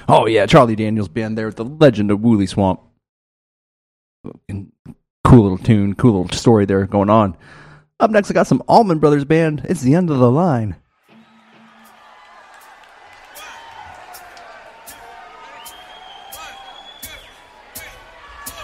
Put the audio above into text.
Oh, yeah, Charlie Daniels Band there with the Legend of Woolly Swamp. And cool little tune, cool little story there going on. Up next, I got some Allman Brothers Band. It's The End of the Line.